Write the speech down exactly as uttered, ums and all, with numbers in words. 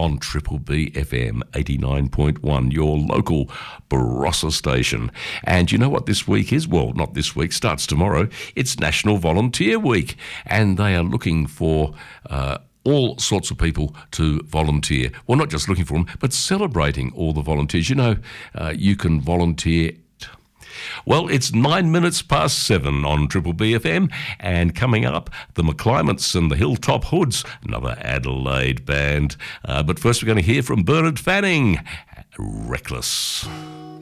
on Triple B F M eighty-nine point one, your local Barossa station. And you know what this week is? Well, not this week, starts tomorrow. It's National Volunteer Week, and they are looking for uh, all sorts of people to volunteer. Well, not just looking for them, but celebrating all the volunteers. You know, uh, you can volunteer. Well, it's nine minutes past seven on Triple B F M, and coming up, the McClimates and the Hilltop Hoods, another Adelaide band. Uh, but first we're going to hear from Bernard Fanning, Reckless.